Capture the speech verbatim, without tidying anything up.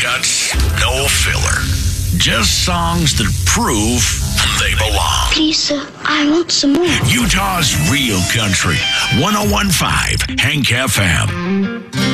cuts, no filler. Just songs that prove they belong. Please, sir, I want some more. Utah's real country. one oh one point five Hank F M.